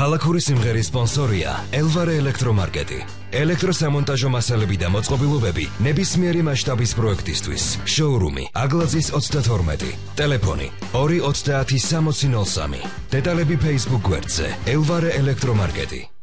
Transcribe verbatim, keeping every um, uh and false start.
ქალაქური სიმღერის სპონსორია ელვარე ელექტრომარკეტი. ელექტროსამონტაჟო მასალები და მოწყობილობები ნებისმიერი მასშტაბის პროექტისთვის. შოურუმი აგლაძის ოცდათორმეტი. ტელეფონი ორი ოცდაათი სამოცი ნოლ სამი. დეტალები Facebook გვერდზე ელვარე ელექტრომარკეტი.